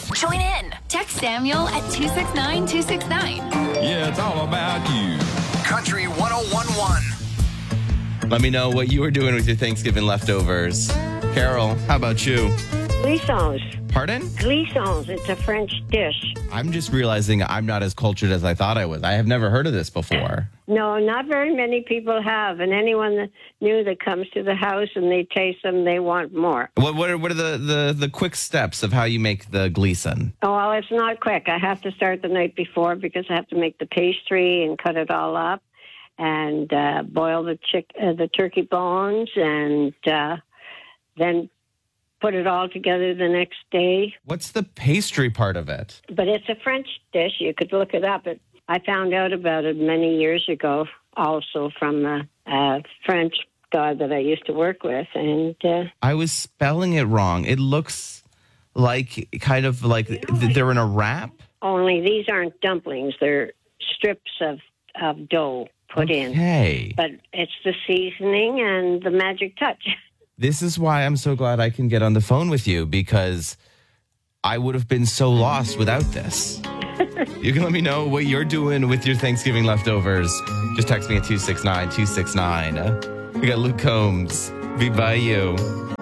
Join in. Text Samuel at 269-269. Yeah, it's all about you. Country 101.1. Let me know what you were doing with your Thanksgiving leftovers. Carol, how about you? Glissons. Pardon? Glissons. It's a French dish. I'm just realizing I'm not as cultured as I thought I was. I have never heard of this before. No, not very many people have. And anyone that new that comes to the house and they taste them, they want more. What are the quick steps of how you make the gleason? Oh, well, it's not quick. I have to start the night before because I have to make the pastry and cut it all up and boil the turkey bones and then put it all together the next day. What's the pastry part of it? But it's a French dish. You could look it up. I found out about it many years ago, also from a French guy that I used to work with. And I was spelling it wrong. It looks like kind of like they're in a wrap. Only these aren't dumplings. They're strips of dough put in. Okay. But it's the seasoning and the magic touch. This is why I'm so glad I can get on the phone with you, because I would have been so lost without this. You can let me know what you're doing with your Thanksgiving leftovers. Just text me at 269-269. We got Luke Combs, Be By You.